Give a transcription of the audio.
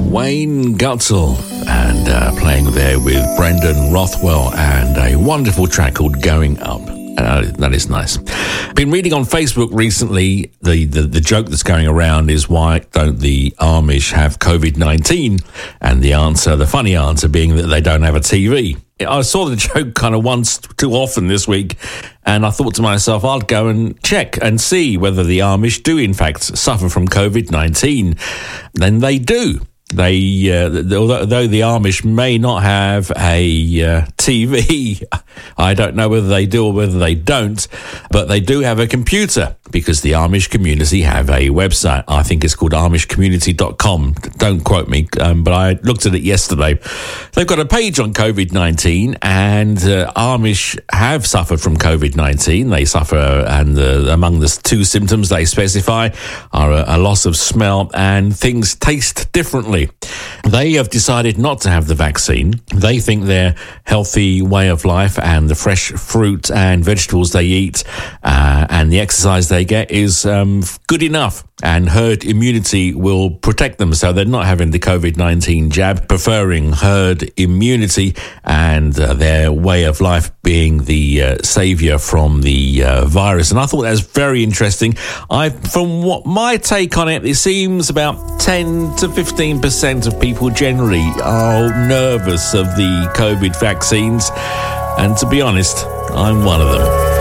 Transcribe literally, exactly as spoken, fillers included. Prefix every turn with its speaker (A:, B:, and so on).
A: Wayne Gutzel, and uh, playing there with Brendan Rothwell, and a wonderful track called Going Up. Uh, that is nice. Been reading on Facebook recently, the, the, the joke that's going around is, why don't the Amish have covid nineteen? And the answer, the funny answer being that they don't have a T V. I saw the joke kind of once too often this week, and I thought to myself, I'll go and check and see whether the Amish do in fact suffer from covid nineteen. Then they do. They, uh, although, although the Amish may not have a uh, T V, I don't know whether they do or whether they don't, but they do have a computer, because the Amish community have a website. I think it's called amish community dot com. Don't quote me, um, but I looked at it yesterday. They've got a page on covid nineteen, and uh, Amish have suffered from covid nineteen. They suffer, and uh, among the two symptoms they specify are a, a loss of smell, and things taste differently. They have decided not to have the vaccine. They think their healthy way of life and the fresh fruit and vegetables they eat uh, and the exercise they get is um, good enough, and herd immunity will protect them. So they're not having the covid nineteen jab, preferring herd immunity and uh, their way of life being the uh, savior from the uh, virus. And I thought that was very interesting. I, from what my take on it, it seems about ten to fifteen percent of people generally are nervous of the COVID vaccines. And to be honest, I'm one of them.